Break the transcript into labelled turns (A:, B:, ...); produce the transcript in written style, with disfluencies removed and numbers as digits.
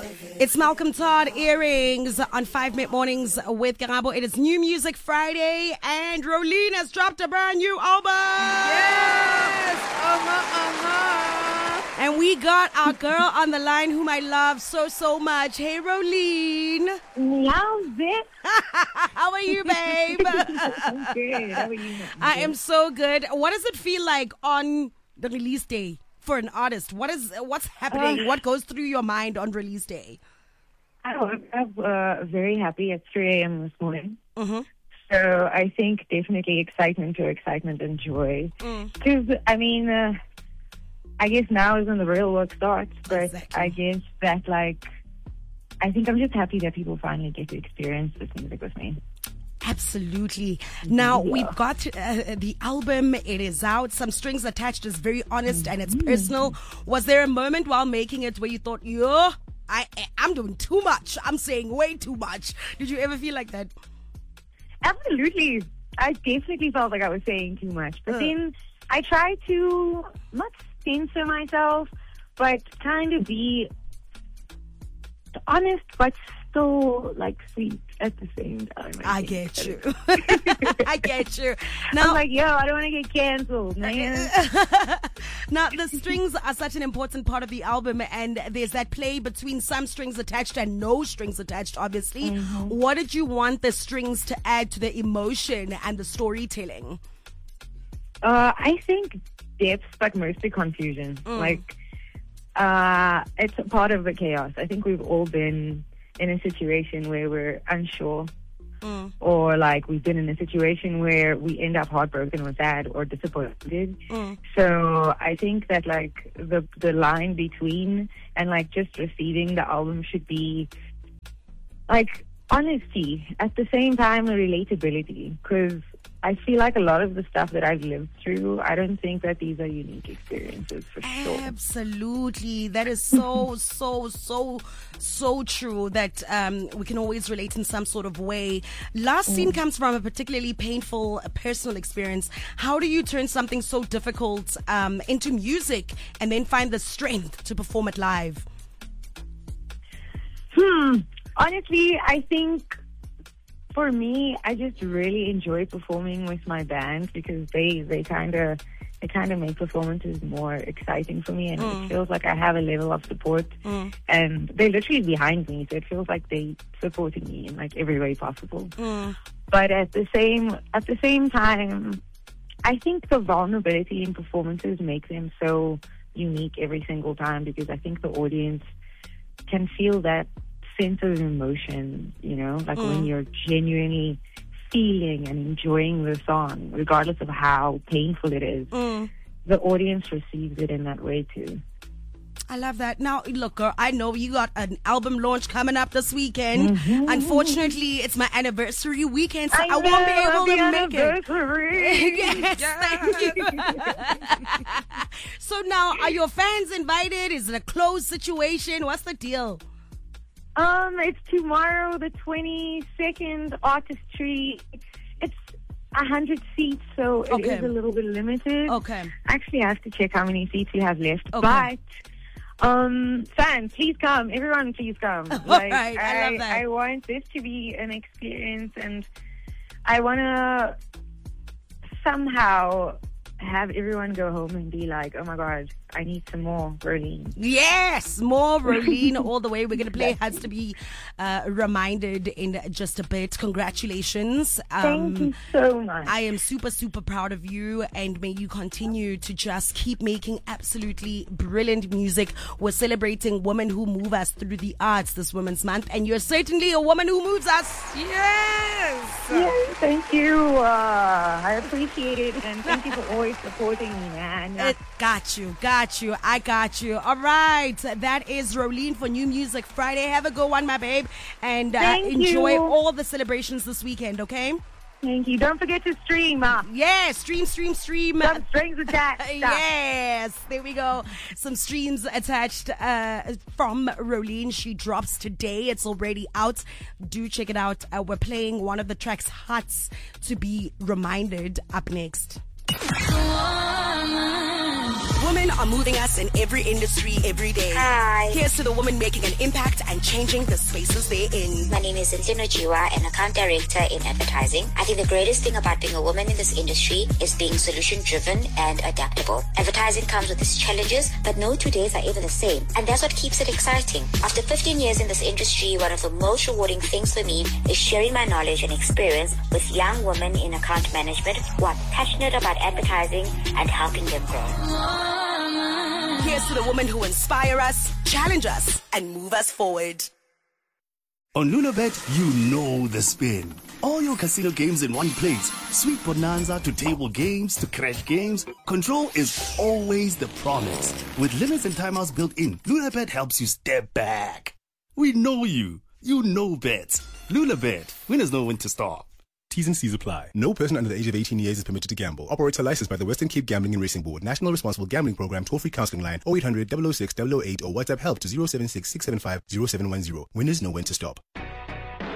A: It's Malcolm Todd Earrings on 5 Minute Mornings with Karabo. It is New Music Friday and Rolene has dropped a brand new album.
B: Yes!
A: And we got our girl on the line whom I love so much. Hey, Rolene.
B: How's it?
A: How are you, babe?
B: I'm good. How are you?
A: I am so good. What does it feel like on the release day for an artist? What's happening? What goes through your mind on release day?
B: I woke up very happy at 3 a.m. this morning.
A: Mm-hmm.
B: So I think definitely excitement and joy. Because, I guess now is when the real work starts. But
A: Exactly.
B: I guess that, I think I'm just happy that people finally get to experience this music with me.
A: Absolutely. Now,
B: Yeah.
A: we've got the album. It is out. Some Strings Attached is very honest and it's personal. Was there a moment while making it where you thought, I'm doing too much. I'm saying way too much. Did you ever feel like that?
B: Absolutely. I definitely felt like I was saying too much. But then I try to not censor myself, but kind of be honest, but still sweet at the same time.
A: I get you. I get you.
B: I'm
A: Now,
B: I don't want to get canceled, man.
A: now, the strings are such an important part of the album, and there's that play between some strings attached and no strings attached, obviously. What did you want the strings to add to the emotion and the storytelling?
B: I think depth, but mostly confusion. It's a part of the chaos. I think we've all been in a situation where we're unsure, or we've been in a situation where we end up heartbroken or sad or disappointed. So I think that the line between and just receiving the album should be honesty at the same time, relatability, because I feel like a lot of the stuff that I've lived through, I don't think that these are unique experiences for sure.
A: Absolutely. That is so true that we can always relate in some sort of way. Last Scene comes from a particularly painful personal experience. How do you turn something so difficult into music and then find the strength to perform it live?
B: Honestly, I think for me, I just really enjoy performing with my band because they kind of make performances more exciting for me, and it feels like I have a level of support, and they're literally behind me, so it feels like they supporting me in every way possible. But at the same time, I think the vulnerability in performances make them so unique every single time, because I think the audience can feel that sense of emotion, when you're genuinely feeling and enjoying the song, regardless of how painful it is, the audience receives it in that way too.
A: I love that. Now, look, girl, I know you got an album launch coming up this weekend. Unfortunately, it's my anniversary weekend, so I won't be able to make it. Yes, thank you. So now, are your fans invited? Is it a closed situation? What's the deal?
B: It's tomorrow, the 22nd, Artistry. It's 100 seats, so it is a little bit limited.
A: Okay.
B: Actually, I have to check how many seats we have left.
A: Okay.
B: But, fans, please come. Everyone, please come.
A: Right, I love that.
B: I want this to be an experience, and I want to somehow have everyone go home and be like, oh my God, I need some more Rolene.
A: Yes, more Rolene all the way. We're going to play Has to Be Reminded in just a bit. Congratulations.
B: Thank you so much.
A: I am super proud of you, and may you continue to just keep making absolutely brilliant music. We're celebrating women who move us through the arts this Women's Month, and you're certainly a woman who moves us.
B: Yes, thank you. I appreciate it, and thank you for always supporting me, man.
A: Got you. I got you. All right. That is Rolene for New Music Friday. Have a good one, my babe. And enjoy all the celebrations this weekend, okay?
B: Thank you. Don't forget to stream.
A: Yeah, stream.
B: Some strings attached.
A: Yes, there we go. Some streams attached from Rolene. She drops today. It's already out. Do check it out. We're playing one of the tracks, Hearts to Be Reminded, up next. Women are moving us in every industry, every day.
C: Hi.
A: Here's to the women making an impact and changing the spaces they're in.
C: My name is Cynthia Nojiwa, an account director in advertising. I think the greatest thing about being a woman in this industry is being solution-driven and adaptable. Advertising comes with its challenges, but no 2 days are ever the same. And that's what keeps it exciting. After 15 years in this industry, one of the most rewarding things for me is sharing my knowledge and experience with young women in account management who are passionate about advertising and helping them grow.
A: Here's to the women who inspire us, challenge us, and move us forward.
D: On Lunabet, you know the spin. All your casino games in one place. Sweet bonanza to table games to crash games. Control is always the promise. With limits and timeouts built in, Lunabet helps you step back. We know you. You know bets. Lunabet. Winners know when to stop.
E: T's and C's apply. No person under the age of 18 years is permitted to gamble. Operator licensed by the Western Cape Gambling and Racing Board. National Responsible Gambling Program. Toll-free counseling line 0800 006 008 or WhatsApp help to 076 675 0710. Winners know when to stop.